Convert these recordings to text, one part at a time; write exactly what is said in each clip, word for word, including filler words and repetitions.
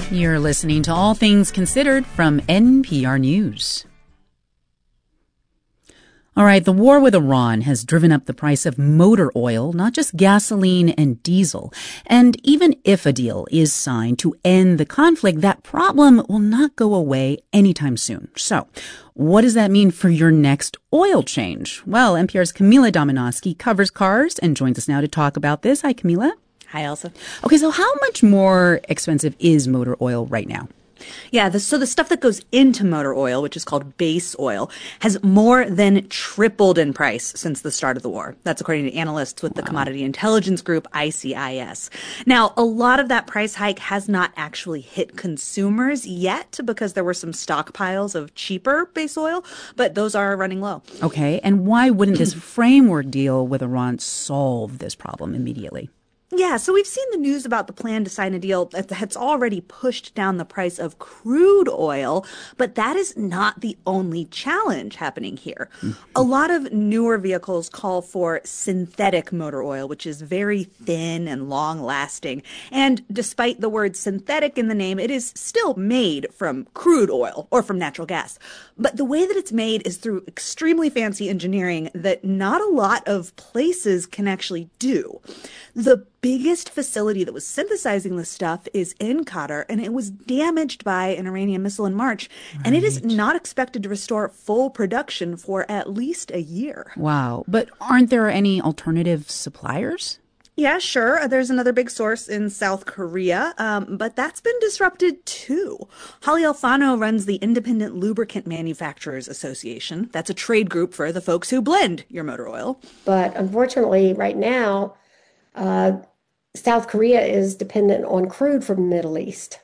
You're listening to All Things Considered from N P R News. All right, the war with Iran has driven up the price of motor oil, not just gasoline and diesel. And even if a deal is signed to end the conflict, that problem will not go away anytime soon. So, what does that mean for your next oil change? Well, N P R's Camila Domonoske covers cars and joins us now to talk about this. Hi, Camila. Hi, Elsa. Okay, so how much more expensive is motor oil right now? Yeah, the, so the stuff that goes into motor oil, which is called base oil, has more than tripled in price since the start of the war. That's according to analysts with the wow. Commodity Intelligence Group, I C I S. Now, a lot of that price hike has not actually hit consumers yet because there were some stockpiles of cheaper base oil, but those are running low. Okay, and why wouldn't this framework deal with Iran solve this problem immediately? Yeah, so we've seen the news about the plan to sign a deal that's already pushed down the price of crude oil, but that is not the only challenge happening here. Mm-hmm. A lot of newer vehicles call for synthetic motor oil, which is very thin and long-lasting. And despite the word synthetic in the name, it is still made from crude oil or from natural gas. But the way that it's made is through extremely fancy engineering that not a lot of places can actually do. The biggest facility that was synthesizing this stuff is in Qatar, and it was damaged by an Iranian missile in March, right. and it is not expected to restore full production for at least a year. Wow. But aren't there any alternative suppliers? Yeah, sure. There's another big source in South Korea, um, but that's been disrupted too. Holly Alfano runs the Independent Lubricant Manufacturers Association. That's a trade group for the folks who blend your motor oil. But unfortunately, right now, uh, South Korea is dependent on crude from the Middle East.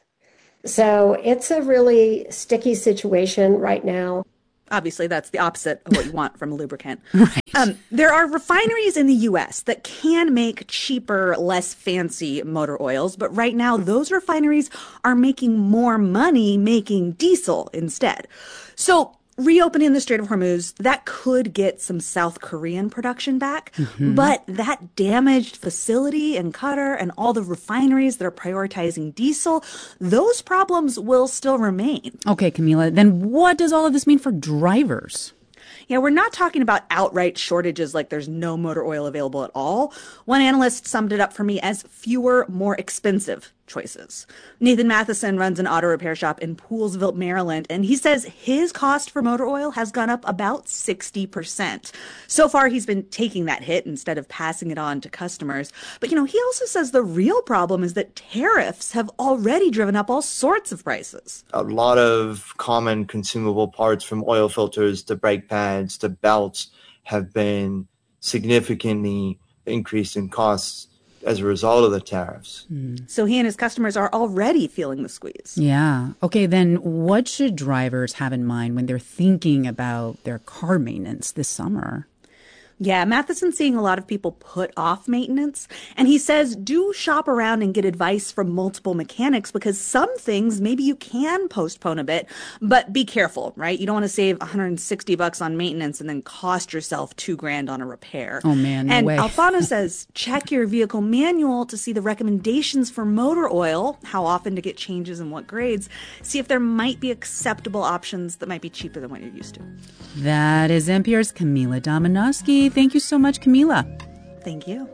So it's a really sticky situation right now. Obviously, that's the opposite of what you want from a lubricant. Right. Um, there are refineries in the U S that can make cheaper, less fancy motor oils, but right now those refineries are making more money making diesel instead. So reopening the Strait of Hormuz, that could get some South Korean production back, mm-hmm. but that damaged facility in Qatar and all the refineries that are prioritizing diesel, those problems will still remain. Okay, Camila, then what does all of this mean for drivers? Yeah, we're not talking about outright shortages like there's no motor oil available at all. One analyst summed it up for me as fewer, more expensive choices. Nathan Matheson runs an auto repair shop in Poolsville, Maryland, and he says his cost for motor oil has gone up about sixty percent. So far, he's been taking that hit instead of passing it on to customers. But, you know, he also says the real problem is that tariffs have already driven up all sorts of prices. A lot of common consumable parts from oil filters to brake pads to belts have been significantly increased in costs as a result of the tariffs. Mm. So he and his customers are already feeling the squeeze. Yeah. Okay, then what should drivers have in mind when they're thinking about their car maintenance this summer? Yeah, Matheson's seeing a lot of people put off maintenance, and he says do shop around and get advice from multiple mechanics because some things maybe you can postpone a bit, but be careful, right? You don't want to save one hundred sixty bucks on maintenance and then cost yourself two grand on a repair. Oh man, no and way. Alfano says check your vehicle manual to see the recommendations for motor oil, how often to get changes and what grades, see if there might be acceptable options that might be cheaper than what you're used to. That is N P R's Camila Domonoske. Thank you so much, Camila. Thank you.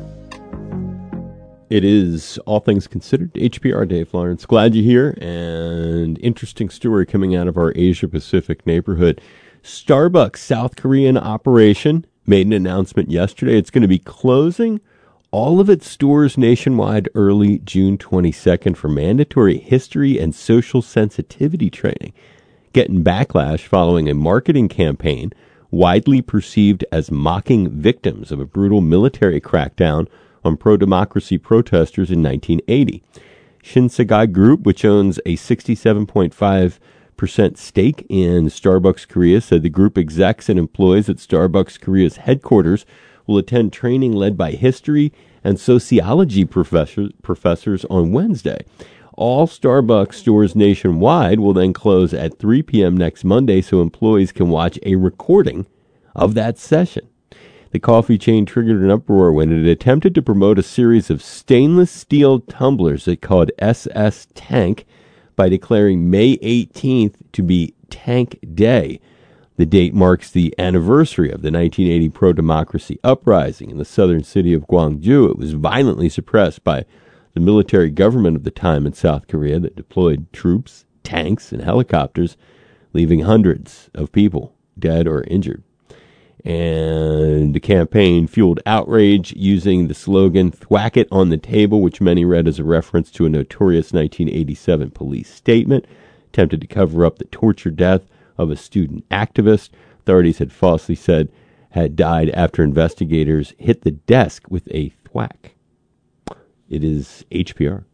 It is All Things Considered. H P R Dave Lawrence. Glad you're here. And interesting story coming out of our Asia Pacific neighborhood. Starbucks South Korean operation made an announcement yesterday. It's going to be closing all of its stores nationwide early June twenty-second for mandatory history and social sensitivity training. Getting backlash following a marketing campaign widely perceived as mocking victims of a brutal military crackdown on pro-democracy protesters in nineteen eighty. Shinsegae Group, which owns a sixty-seven point five percent stake in Starbucks Korea, said the group execs and employees at Starbucks Korea's headquarters will attend training led by history and sociology professor, professors on Wednesday. All Starbucks stores nationwide will then close at three p.m. next Monday so employees can watch a recording of that session. The coffee chain triggered an uproar when it attempted to promote a series of stainless steel tumblers it called S S Tank by declaring May eighteenth to be Tank Day. The date marks the anniversary of the nineteen eighty pro-democracy uprising in the southern city of Gwangju. It was violently suppressed by the military government of the time in South Korea that deployed troops, tanks, and helicopters, leaving hundreds of people dead or injured. And the campaign fueled outrage using the slogan, "Thwack it on the table," which many read as a reference to a notorious nineteen eighty-seven police statement, attempted to cover up the torture death of a student activist. Authorities had falsely said had died after investigators hit the desk with a thwack. It is H P R.